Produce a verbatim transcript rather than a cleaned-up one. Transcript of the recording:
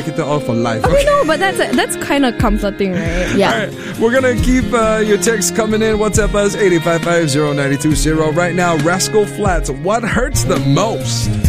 kita all for life. Okay, no, but that's that's kind of comforting, right? Yeah. All right, we're gonna keep uh, your texts coming in. WhatsApp us eight eight five five zero nine two zero right now. Rascal Flatts, what hurts the most?